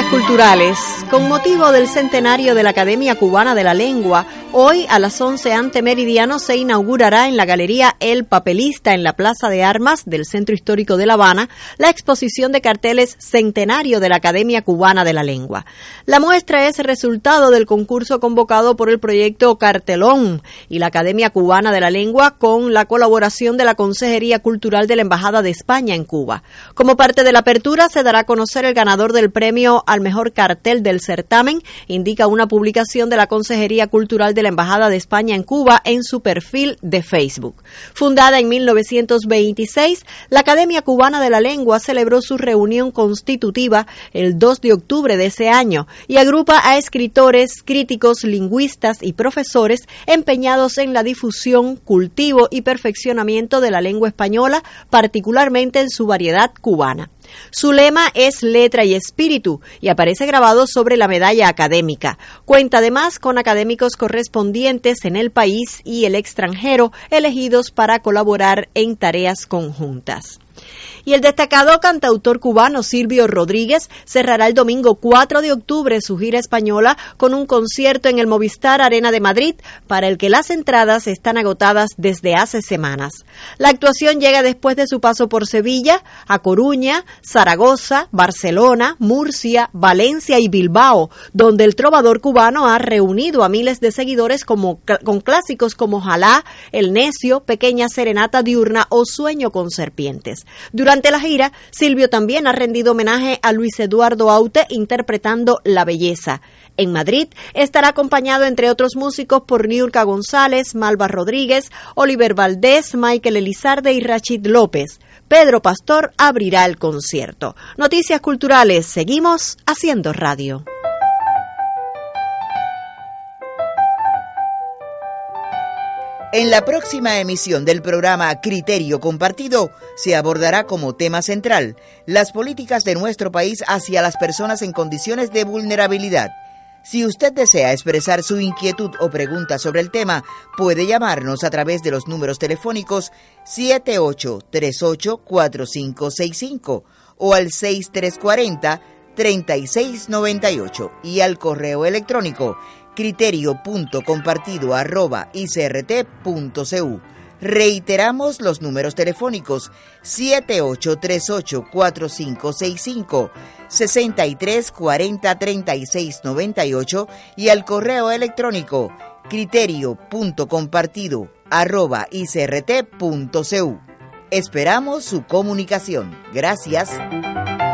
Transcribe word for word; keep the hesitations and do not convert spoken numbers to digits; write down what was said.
Culturales. Con motivo del centenario de la Academia Cubana de la Lengua, hoy a las once ante meridiano se inaugurará en la Galería El Papelista en la Plaza de Armas del Centro Histórico de La Habana la exposición de carteles Centenario de la Academia Cubana de la Lengua. La muestra es resultado del concurso convocado por el proyecto Cartelón y la Academia Cubana de la Lengua con la colaboración de la Consejería Cultural de la Embajada de España en Cuba. Como parte de la apertura se dará a conocer el ganador del premio al mejor cartel del certamen, indica una publicación de la Consejería Cultural de la Embajada de España en Cuba en su perfil de Facebook. Fundada en mil novecientos veintiséis, la Academia Cubana de la Lengua celebró su reunión constitutiva el dos de octubre de ese año y agrupa a escritores, críticos, lingüistas y profesores empeñados en la difusión, cultivo y perfeccionamiento de la lengua española, particularmente en su variedad cubana. Su lema es Letra y Espíritu y aparece grabado sobre la medalla académica. Cuenta además con académicos correspondientes en el país y el extranjero elegidos para colaborar en tareas conjuntas. Y el destacado cantautor cubano Silvio Rodríguez cerrará el domingo cuatro de octubre su gira española con un concierto en el Movistar Arena de Madrid, para el que las entradas están agotadas desde hace semanas. La actuación llega después de su paso por Sevilla, A Coruña, Zaragoza, Barcelona, Murcia, Valencia y Bilbao, donde el trovador cubano ha reunido a miles de seguidores como, con clásicos como Jalá, El Necio, Pequeña Serenata Diurna o Sueño con Serpientes. Durante la gira, Silvio también ha rendido homenaje a Luis Eduardo Aute interpretando La Belleza. En Madrid estará acompañado, entre otros músicos, por Niurka González, Malva Rodríguez, Oliver Valdés, Michael Elizarde y Rachid López. Pedro Pastor abrirá el concierto. Noticias culturales. Seguimos haciendo radio. En la próxima emisión del programa Criterio Compartido se abordará como tema central las políticas de nuestro país hacia las personas en condiciones de vulnerabilidad. Si usted desea expresar su inquietud o pregunta sobre el tema, puede llamarnos a través de los números telefónicos siete ocho tres ocho cuatro cinco seis cinco o al seis tres cuatro cero tres seis nueve ocho y al correo electrónico criterio punto compartido arroba i c r t punto c u. Reiteramos los números telefónicos siete ocho tres ocho cuatro cinco seis cinco, seis tres cuatro cero tres seis nueve ocho y al correo electrónico criterio punto compartido arroba i c r t punto c u. Esperamos su comunicación. Gracias.